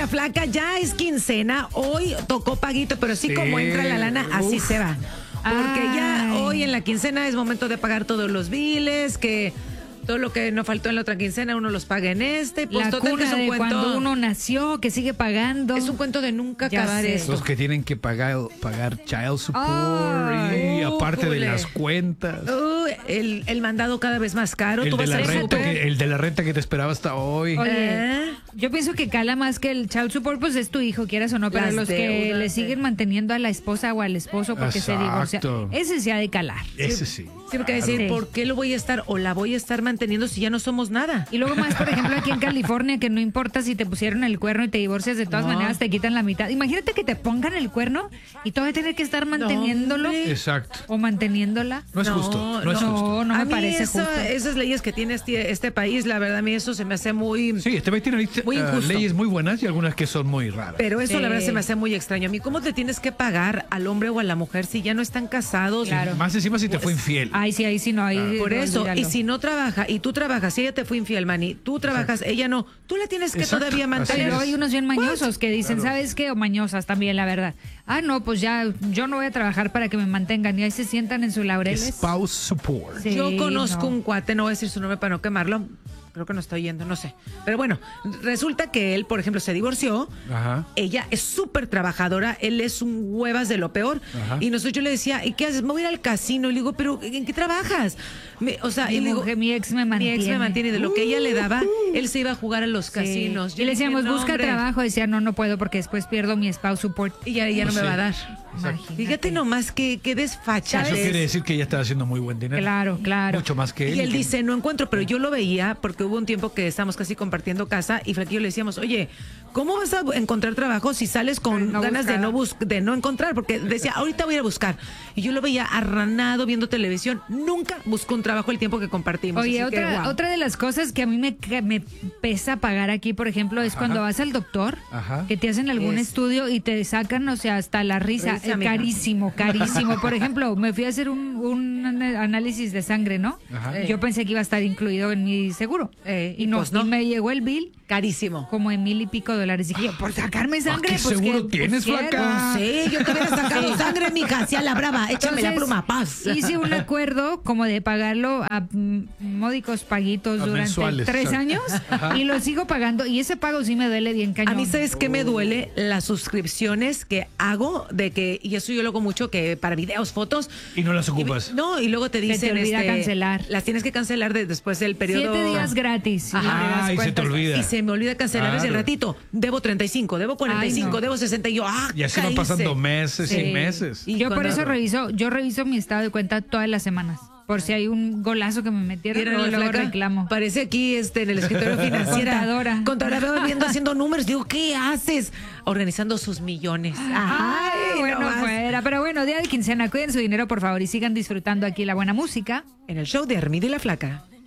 Flaca, ya es quincena. Hoy tocó paguito, pero así como entra la lana, así se va. Porque ya hoy en la quincena es momento de pagar todos los biles, que todo lo que nos faltó en la otra quincena uno los paga en este. Pues la total, cuna que es un de cuento, cuando uno nació, que sigue pagando. es un cuento de nunca Ya acabar sé. esto. Los que tienen que pagar child support Ay, y aparte de jule. las cuentas. El mandado cada vez más caro. El Tú de, vas la al renta súper. el de la renta que te esperaba hasta hoy. Oye, yo pienso que cala más que el child support, pues es tu hijo, quieras o no, pero Las los que deudas, le siguen manteniendo a la esposa o al esposo porque se divorcia, Exacto. ese se ha de calar. Ese sí. Sí, porque decir, Sí. ¿por qué lo voy a estar o la voy a estar manteniendo si ya no somos nada? Y luego más, por ejemplo, aquí en California, que no importa si te pusieron el cuerno y te divorcias, de todas maneras te quitan la mitad. Imagínate que te pongan el cuerno y todavía tener que estar manteniéndolo hombre. Exacto. o manteniéndola. No es justo. No es justo. No A me mí parece justo. esas leyes que tiene este país, la verdad, a mí eso se me hace muy... Sí, este país tiene Muy injusto. leyes muy buenas y algunas que son muy raras. Pero eso, Sí. la verdad, se me hace muy extraño. A mí, ¿cómo te tienes que pagar al hombre o a la mujer si ya no están casados? Claro. Más encima si te fue infiel. Ay, sí, ahí sí no, ahí Por eso, olvídalo. y si no trabaja, y tú trabajas, si ella te fue infiel, Manny, tú trabajas, ella no, tú la tienes que Exacto, todavía así mantener. Pero es. hay unos bien mañosos que dicen, ¿sabes qué? O mañosas también, la verdad. Ah, no, pues ya, yo no voy a trabajar para que me mantengan. Y ahí se sientan en sus laureles. Spouse support. Sí, Yo conozco no. un cuate, no voy a decir su nombre para no quemarlo, creo que no está oyendo, no sé. Pero bueno, resulta que él, por ejemplo, se divorció. Ajá. Ella es súper trabajadora, él es un huevas de lo peor. Ajá. Y yo le decía, ¿y qué haces? Me voy a ir al casino. Y le digo, ¿pero en qué trabajas? O sea, Mi y le digo, mujer, mi ex me mi mantiene. ex me mantiene. Y de lo que ella le daba, él se iba a jugar a los Sí. casinos. Y le decíamos, dije, no, busca hombre. trabajo. Decía, no puedo porque después pierdo mi spouse support. Y ya no me Sí. va a dar. Imagínate. Fíjate nomás que desfacha. Eso quiere decir que ella está haciendo muy buen dinero. Claro, claro. Mucho más que él. Y él dice, no encuentro, pero yo lo veía porque hubo un tiempo que estábamos casi compartiendo casa y Flaquillo le decíamos, oye, ¿cómo vas a encontrar trabajo si sales con No ganas buscar. de no encontrar? Porque decía, ahorita voy a ir a buscar. Y yo lo veía arranado viendo televisión. Nunca buscó un trabajo el tiempo que compartimos. Oye, Así que, guau. otra de las cosas que a mí me pesa pagar aquí, por ejemplo, es cuando vas al doctor, Ajá. que te hacen algún Es- estudio y te sacan, o sea, hasta la risa. Risa, mija. Carísimo, carísimo. Por ejemplo, me fui a hacer un análisis de sangre, ¿no? Ajá. Yo pensé que iba a estar incluido en mi seguro. Y Y no, pues no. y me llegó el bill Carísimo. como en $1,000 y pico. Dije yo, por sacarme sangre, ¿qué pues seguro que tienes, quiero. flaca? Sí, yo te hubiera sacado sangre, mija, hacia la brava. Échame la Entonces, pluma, paz. Hice un acuerdo como de pagarlo a módicos paguitos A durante mensuales, 3 exacto. años y lo sigo pagando y ese pago sí me duele bien cañón. A mí, ¿sabes qué me duele? Las suscripciones que hago de que, y eso yo lo hago mucho, que para videos, fotos. Y no las ocupas. No, y luego te dicen, olvida cancelar. las tienes que cancelar después del periodo. 7 días gratis. Ajá. Y no te das Ah, y se te cuenta. olvida. Y se me olvida cancelarles el Claro. ratito. Debo 35, debo 45, Ay, no. debo 60. Y yo, Y así van ¿qué pasando hice? meses Sí. y meses. Y Yo por cuando- eso reviso mi estado de cuenta todas las semanas. Por si hay un golazo que me metieron, ¿Vieron la luego flaca? reclamo. Parece aquí en el escritorio financiera. Contadora. Contadora, veo viendo, haciendo números. Digo, ¿qué haces? Organizando sus millones. Ay, bueno, nomás. fuera. Pero bueno, día de quincena, cuiden su dinero, por favor, y sigan disfrutando aquí la buena música. En el show de Hermida y la Flaca.